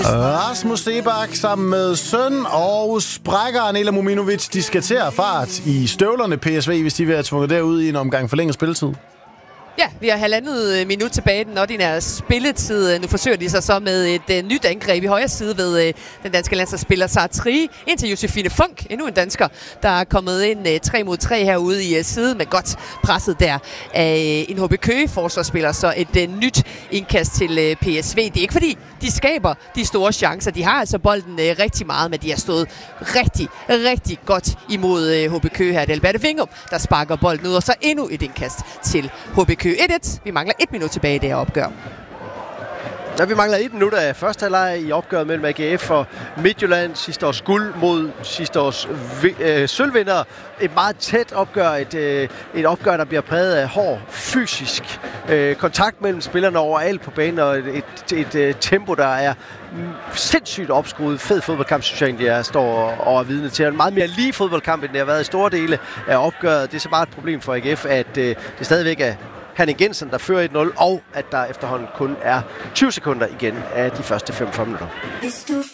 Rasmus Seebach sammen med søn og sprækker Anela Muminovic. De skal til at fart i støvlerne PSV, hvis de vil have tvunget derud i en omgang forlænget spilletid. Ja, vi har 1,5 minut tilbage den ordinære spilletid. Nu forsøger de sig så med et nyt angreb i højre side ved den danske landsholdsspiller Sartri. Ind til Josefine Funk, endnu en dansker, der er kommet ind 3 mod 3 herude i siden med godt presset der af en HB Køge forsvarsspiller. Så et nyt indkast til PSV. Det er ikke fordi, de skaber de store chancer. De har altså bolden rigtig meget, men de har stået rigtig godt imod HB Køge her. Det er Alberte Vingum, der sparker bolden ud, og så endnu et indkast til HB Køge. 1-1. Vi mangler 1 minut tilbage i det her opgør. Ja, vi mangler 1 minut af første halvleg i opgøret mellem AGF og Midtjylland. Sidste års guld mod sidste års sølvvinder. Et meget tæt opgør. Et opgør, der bliver præget af hård fysisk kontakt mellem spillerne overalt på banen, og et tempo, der er sindssygt opskruet. Fed fodboldkamp, synes jeg egentlig, jeg står og er vidne til. En meget mere lige fodboldkamp, end det har været i store dele af opgøret. Det er så bare et problem for AGF, at det stadigvæk er Henning Jensen, der fører 1-0, og at der efterhånden kun er 20 sekunder igen af de første 45 minutter.